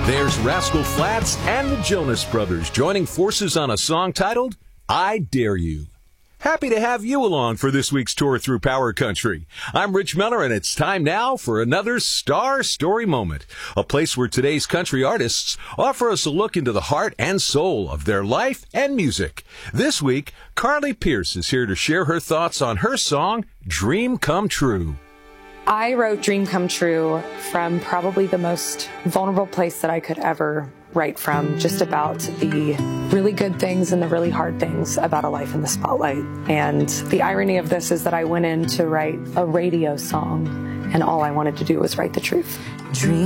There's Rascal Flatts and the Jonas Brothers joining forces on a song titled, I Dare You. Happy to have you along for this week's tour through Power Country. I'm Rich Miller, and it's time now for another Star Story Moment, a place where today's country artists offer us a look into the heart and soul of their life and music. This week, Carly Pearce is here to share her thoughts on her song, Dream Come True. I wrote Dream Come True from probably the most vulnerable place that I could ever write from, just about the really good things and the really hard things about a life in the spotlight. And the irony of this is that I went in to write a radio song, and all I wanted to do was write the truth. Dream